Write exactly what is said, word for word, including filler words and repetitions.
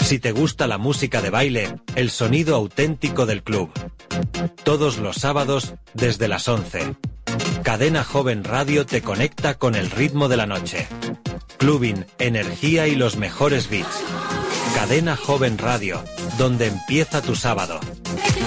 Si te gusta la música de baile, el sonido auténtico del club. Todos los sábados, desde las once. Cadena Joven Radio te conecta con el ritmo de la noche. Clubbing, energía y los mejores beats. Cadena Joven Radio, donde empieza tu sábado.